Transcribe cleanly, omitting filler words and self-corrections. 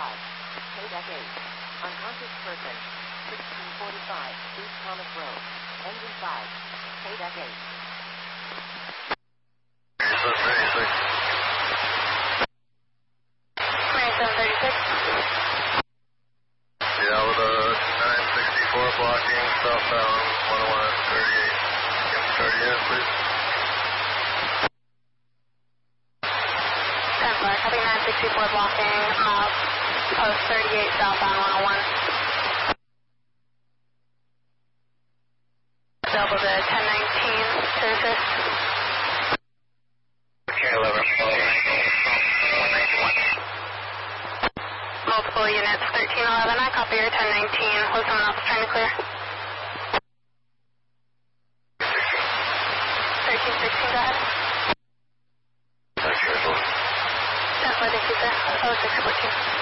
KDEC 8. Unconscious person. 1645 East Thomas Road. Engine 5. KDEC 8. Yeah, with a 964 blocking southbound 10138. Can you start again, please? 10-4, copy 964 blocking, post 38 southbound 101. Available to 1019 to assist. Okay, 11, 191. Multiple units, 1311, I copy your 1019. Was someone else trying to clear? 1316, go ahead. 10-4, thank you, sir. 0614.